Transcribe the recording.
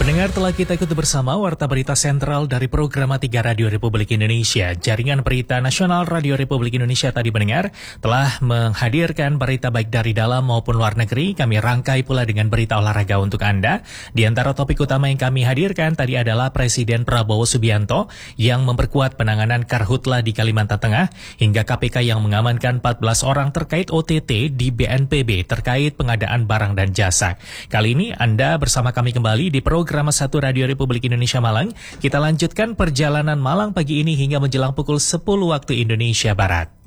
Pendengar, telah kita ikuti bersama Warta Berita Sentral dari Program 3 Radio Republik Indonesia. Jaringan Berita Nasional Radio Republik Indonesia tadi pendengar telah menghadirkan berita baik dari dalam maupun luar negeri. Kami rangkai pula dengan berita olahraga untuk Anda. Di antara topik utama yang kami hadirkan tadi adalah Presiden Prabowo Subianto yang memperkuat penanganan karhutla di Kalimantan Tengah, hingga KPK yang mengamankan 14 orang terkait OTT di BNPB terkait pengadaan barang dan jasa. Kali ini Anda bersama kami kembali di Program 1 Radio Republik Indonesia Malang. Kita lanjutkan perjalanan Malang pagi ini hingga menjelang pukul 10 waktu Indonesia Barat.